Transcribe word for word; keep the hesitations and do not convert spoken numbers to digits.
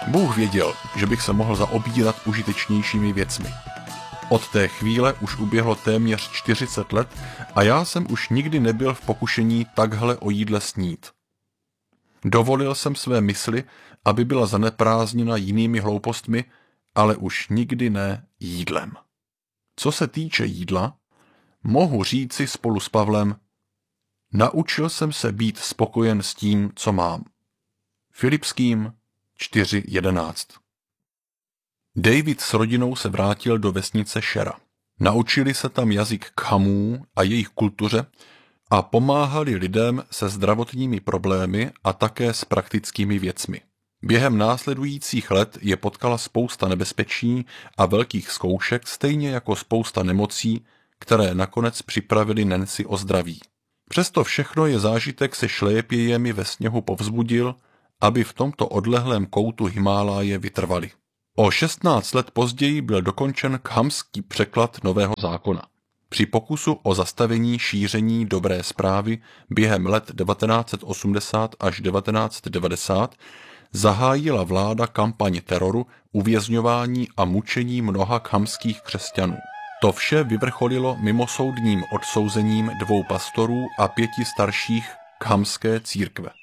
Bůh věděl, že bych se mohl zaobírat užitečnějšími věcmi. Od té chvíle už uběhlo téměř čtyřicet let a já jsem už nikdy nebyl v pokušení takhle o jídle snít. Dovolil jsem své mysli, aby byla zaneprázdněna jinými hloupostmi, ale už nikdy ne jídlem. Co se týče jídla, mohu říci spolu s Pavlem, naučil jsem se být spokojen s tím, co mám. Filipským čtyři jedenáct. David s rodinou se vrátil do vesnice Šera. Naučili se tam jazyk Khamů a jejich kultuře a pomáhali lidem se zdravotními problémy a také s praktickými věcmi. Během následujících let je potkala spousta nebezpečí a velkých zkoušek, stejně jako spousta nemocí, které nakonec připravili Nancy o zdraví. Přesto všechno je zážitek se šlépějemi ve sněhu povzbudil, aby v tomto odlehlém koutu Himáláje vytrvali. O šestnáct let později byl dokončen khamský překlad Nového zákona. Při pokusu o zastavení šíření dobré zprávy během let devatenáct set osmdesát až devatenáct set devadesát zahájila vláda kampaň teroru, uvězňování a mučení mnoha khamských křesťanů. To vše vyvrcholilo mimosoudním odsouzením dvou pastorů a pěti starších khamské církve.